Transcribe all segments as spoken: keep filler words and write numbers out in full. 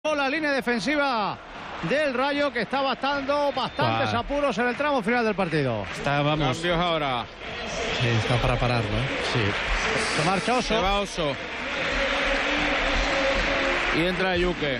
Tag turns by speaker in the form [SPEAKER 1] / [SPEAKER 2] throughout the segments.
[SPEAKER 1] La línea defensiva del Rayo, que está bastando bastantes
[SPEAKER 2] Wow.
[SPEAKER 1] apuros en el tramo final del partido.
[SPEAKER 2] Está, vamos.
[SPEAKER 3] Cambios ahora.
[SPEAKER 4] Sí, está para pararlo, ¿eh?
[SPEAKER 2] Sí.
[SPEAKER 1] Se marcha Oso.
[SPEAKER 3] Se va Oso. Y entra Yuke.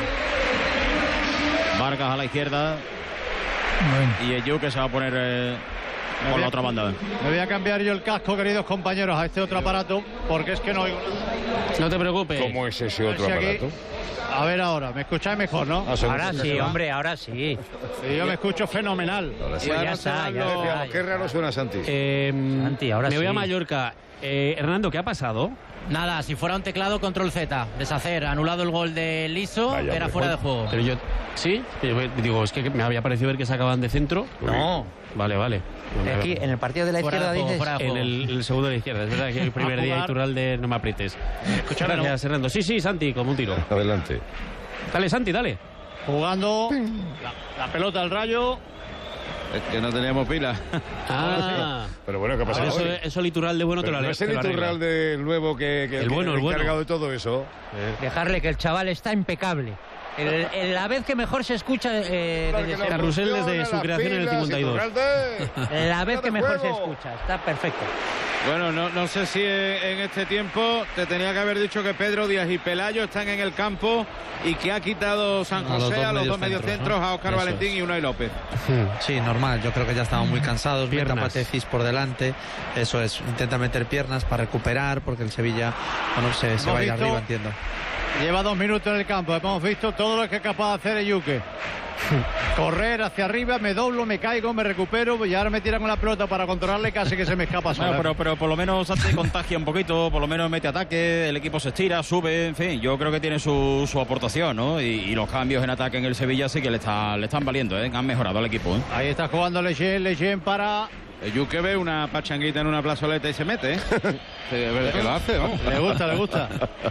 [SPEAKER 5] Vargas a la izquierda.
[SPEAKER 4] Bueno.
[SPEAKER 5] Y el Yuke se va a poner eh, por la otra banda.
[SPEAKER 1] Me voy a cambiar yo el casco, queridos compañeros, a este otro aparato, porque es que no oigo nada.
[SPEAKER 2] No te preocupes.
[SPEAKER 3] ¿Cómo es ese otro
[SPEAKER 1] Si aquí-
[SPEAKER 3] aparato?
[SPEAKER 1] A ver ahora, me escucháis mejor, ¿no?
[SPEAKER 3] Ah, según
[SPEAKER 6] Ahora
[SPEAKER 3] se
[SPEAKER 6] sí,
[SPEAKER 3] me va.
[SPEAKER 6] hombre, ahora sí.
[SPEAKER 1] Sí, yo me escucho fenomenal.
[SPEAKER 3] Ahora sí.
[SPEAKER 6] Pues
[SPEAKER 3] Ahora
[SPEAKER 6] ya está,
[SPEAKER 3] suenan
[SPEAKER 6] ya
[SPEAKER 3] los-
[SPEAKER 6] está,
[SPEAKER 3] Qué
[SPEAKER 6] ya
[SPEAKER 3] raro
[SPEAKER 6] está.
[SPEAKER 3] suena Santi.
[SPEAKER 2] Eh,
[SPEAKER 6] Santi, ahora
[SPEAKER 2] me voy
[SPEAKER 6] sí.
[SPEAKER 2] a Mallorca. Eh, Hernando, ¿qué ha pasado?
[SPEAKER 6] Nada, si fuera un teclado, control Z, deshacer, anulado el gol de Liso,
[SPEAKER 3] Vaya,
[SPEAKER 6] era
[SPEAKER 3] hombre.
[SPEAKER 6] fuera de juego.
[SPEAKER 2] Pero yo. ¿Sí? Digo, es que me había parecido ver que sacaban de centro.
[SPEAKER 6] No,
[SPEAKER 2] Vale, vale.
[SPEAKER 7] Aquí, en el partido de la
[SPEAKER 6] fuera
[SPEAKER 7] izquierda
[SPEAKER 6] de juego,
[SPEAKER 7] dices.
[SPEAKER 6] fuera de
[SPEAKER 2] En
[SPEAKER 6] juego.
[SPEAKER 2] el, el segundo de la izquierda. Es verdad que el primer
[SPEAKER 1] A
[SPEAKER 2] día
[SPEAKER 1] jugar.
[SPEAKER 2] Iturralde no me aprietes.
[SPEAKER 1] Escuchadme, ¿no?
[SPEAKER 2] Gracias, Hernando. Sí, sí, Santi, como un tiro.
[SPEAKER 3] Adelante.
[SPEAKER 2] Dale, Santi, dale.
[SPEAKER 1] Jugando la, la pelota al Rayo.
[SPEAKER 3] Es que no teníamos pila.
[SPEAKER 2] Ah.
[SPEAKER 3] Pero bueno, ¿qué ha
[SPEAKER 2] Pero
[SPEAKER 3] pasado
[SPEAKER 2] eso,
[SPEAKER 3] hoy?
[SPEAKER 2] eso el Iturralde bueno te
[SPEAKER 3] Pero
[SPEAKER 2] lo
[SPEAKER 3] no es el
[SPEAKER 2] te lo arregla.
[SPEAKER 3] Iturralde del nuevo que, que
[SPEAKER 2] El bueno, el bueno.
[SPEAKER 3] encargado de todo eso.
[SPEAKER 6] Dejarle que el chaval está impecable. El- el- la vez que mejor se escucha eh, desde ese-
[SPEAKER 2] Carrusel desde su creación en el cincuenta y dos.
[SPEAKER 6] la vez que mejor se escucha, está perfecto.
[SPEAKER 3] Bueno, no, no sé si en este tiempo te tenía que haber dicho que Pedro Díaz y Pelayo están en el campo y que ha quitado San
[SPEAKER 4] A los
[SPEAKER 3] José
[SPEAKER 4] dos
[SPEAKER 3] a los dos
[SPEAKER 4] mediocentros,
[SPEAKER 3] mediocentros,
[SPEAKER 4] ¿no?
[SPEAKER 3] a Óscar
[SPEAKER 4] Eso
[SPEAKER 3] Valentín
[SPEAKER 4] es.
[SPEAKER 3] y Unai López.
[SPEAKER 4] Sí, normal. Yo creo que ya estaban muy cansados. Meta
[SPEAKER 2] Piernas.
[SPEAKER 4] Patecis por delante. Eso es. Intenta meter piernas para recuperar porque el Sevilla, bueno, se, se
[SPEAKER 1] Hemos
[SPEAKER 4] va a ir
[SPEAKER 1] visto-
[SPEAKER 4] arriba, entiendo.
[SPEAKER 1] Lleva dos minutos en el campo. Hemos visto todo lo que es capaz de hacer el Yuke. Correr hacia arriba, me doblo, me caigo, me recupero y ahora me tiran con la pelota para controlarle y casi que se me escapa sola.
[SPEAKER 5] Bueno, pero, pero por lo menos Santi contagia un poquito, por lo menos mete ataque, el equipo se estira, sube, en fin, yo creo que tiene su, su aportación, ¿no? Y, y los cambios en ataque en el Sevilla sí que le, está, le están valiendo, ¿eh? Han mejorado al equipo, ¿eh?
[SPEAKER 1] Ahí está jugando Leyen, Leyen para...
[SPEAKER 3] El Yuke ve una pachanguita en una plazoleta y se mete, ¿eh? Sí, es verdad que lo hace, vamos.
[SPEAKER 1] Le gusta, le gusta.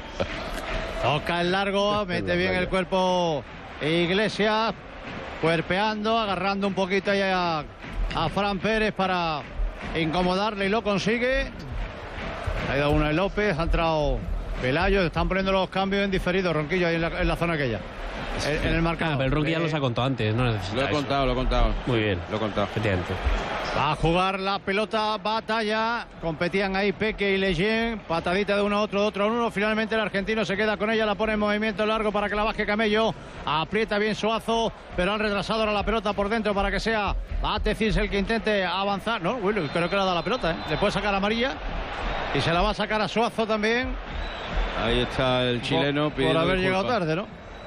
[SPEAKER 1] Toca el largo, mete bien el cuerpo Iglesias, cuerpeando, agarrando un poquito ahí a, a Fran Pérez para incomodarle y lo consigue. Ha ido uno de López, ha entrado Pelayo, están poniendo los cambios en diferido, Ronquillo, ahí en la, en la zona aquella, en, en el
[SPEAKER 2] Ah,
[SPEAKER 1] marcador.
[SPEAKER 2] pero el Ronqui ya los ha contado antes, no necesita
[SPEAKER 3] Lo he
[SPEAKER 2] eso.
[SPEAKER 3] contado, lo he contado.
[SPEAKER 2] Muy bien.
[SPEAKER 3] Lo he contado.
[SPEAKER 2] Efectivamente.
[SPEAKER 1] Va a jugar la pelota Batalla. Competían ahí Peque y Leyen. Patadita de uno a otro, de otro a uno. Finalmente el argentino se queda con ella. La pone en movimiento largo para que la baje Camello. Aprieta bien Suazo, pero han retrasado ahora la pelota por dentro para que sea Batecis el que intente avanzar. No, bueno, creo que le ha dado la pelota, ¿eh? Le puede sacar amarilla. Y se la va a sacar a Suazo también.
[SPEAKER 3] Ahí está el chileno
[SPEAKER 1] Por, por
[SPEAKER 3] pidiendo
[SPEAKER 1] haber
[SPEAKER 3] disculpas.
[SPEAKER 1] llegado tarde, ¿no?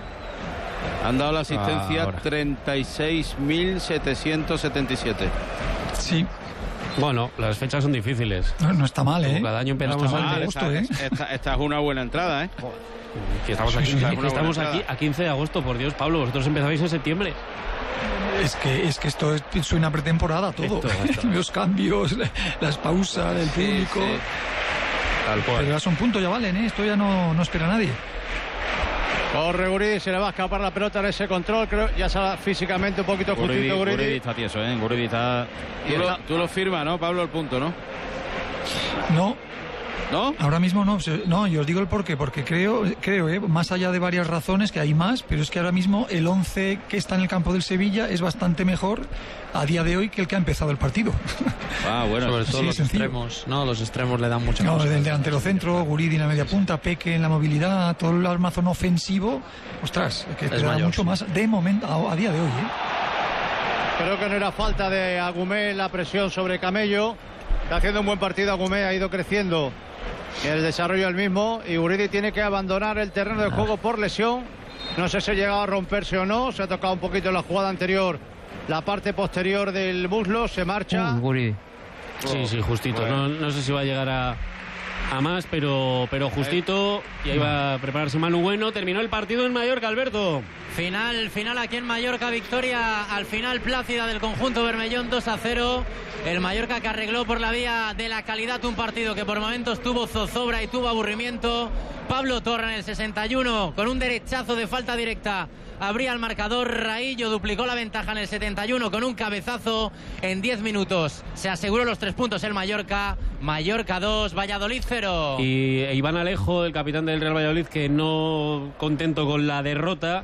[SPEAKER 3] Han dado la asistencia
[SPEAKER 2] Ahora.
[SPEAKER 3] treinta y seis mil setecientos setenta y siete.
[SPEAKER 8] Sí,
[SPEAKER 2] Bueno, las fechas son difíciles.
[SPEAKER 8] no, no está mal, ¿eh?
[SPEAKER 2] Cada año
[SPEAKER 8] No
[SPEAKER 2] empezamos
[SPEAKER 8] está mal
[SPEAKER 2] antes.
[SPEAKER 8] de agosto, ¿eh?
[SPEAKER 3] Esta, esta es una buena entrada, ¿eh?
[SPEAKER 2] Que estamos aquí,
[SPEAKER 8] Sí, sí,
[SPEAKER 2] que
[SPEAKER 3] una
[SPEAKER 2] estamos
[SPEAKER 3] buena
[SPEAKER 2] aquí
[SPEAKER 3] entrada.
[SPEAKER 2] a quince de agosto, por Dios, Pablo, vosotros empezabais en septiembre.
[SPEAKER 8] Es que, es que esto es, suena pretemporada todo.
[SPEAKER 2] Esto, esto.
[SPEAKER 8] Los cambios, las pausas, el público.
[SPEAKER 3] sí.
[SPEAKER 2] Tal
[SPEAKER 8] Pero ya son puntos, ya valen, ¿eh? Esto ya no, no espera a nadie.
[SPEAKER 1] Corre Guridi, se le va a escapar la pelota en ese control. Creo ya sale físicamente un poquito
[SPEAKER 5] Guridi,
[SPEAKER 1] justito Guridi.
[SPEAKER 5] Guridi está tieso, ¿eh? Guridi está...
[SPEAKER 3] Tú lo, tú lo firmas, ¿no, Pablo? El punto, ¿no?
[SPEAKER 8] No,
[SPEAKER 3] ¿No?
[SPEAKER 8] ahora mismo no. Se- No, yo os digo el porqué. Porque creo, creo ¿eh? más allá de varias razones, que hay más, pero es que ahora mismo el once que está en el campo del Sevilla es bastante mejor a día de hoy que el que ha empezado el partido.
[SPEAKER 3] Ah, bueno.
[SPEAKER 4] Sobre todo
[SPEAKER 8] sí,
[SPEAKER 4] los
[SPEAKER 8] sencillo.
[SPEAKER 4] extremos, ¿no? Los extremos le dan mucha
[SPEAKER 8] No,
[SPEAKER 4] cosa.
[SPEAKER 8] del delantero centro, Guridi en la media punta, Peque en la movilidad, todo el armazón ofensivo. Ostras, que te
[SPEAKER 4] Es
[SPEAKER 8] da
[SPEAKER 4] mayor,
[SPEAKER 8] mucho
[SPEAKER 4] sí.
[SPEAKER 8] más de momento, a, a día de hoy, ¿eh?
[SPEAKER 1] Creo que no era falta de Agumé en la presión sobre Camello. Está haciendo un buen partido Agumé, ha ido creciendo en el desarrollo del mismo. Y Guridi tiene que abandonar el terreno de juego por lesión. No sé si ha llegado a romperse o no. Se ha tocado un poquito en la jugada anterior la parte posterior del muslo. Se marcha.
[SPEAKER 2] Sí, sí, justito. No, no sé si va a llegar a, a más, pero, pero justito. Y ahí va a prepararse Manu Bueno. Terminó el partido en Mallorca, Alberto.
[SPEAKER 6] Final, final aquí en Mallorca, victoria al final plácida del conjunto Bermellón, dos a cero. El Mallorca que arregló por la vía de la calidad un partido que por momentos tuvo zozobra y tuvo aburrimiento. Pablo Torra en el sesenta y uno con un derechazo de falta directa abría el marcador. Raillo duplicó la ventaja en el setenta y uno con un cabezazo. En diez minutos se aseguró los tres puntos el Mallorca. Mallorca dos, Valladolid cero.
[SPEAKER 2] Y Iván Alejo, el capitán del Real Valladolid, que no contento con la derrota,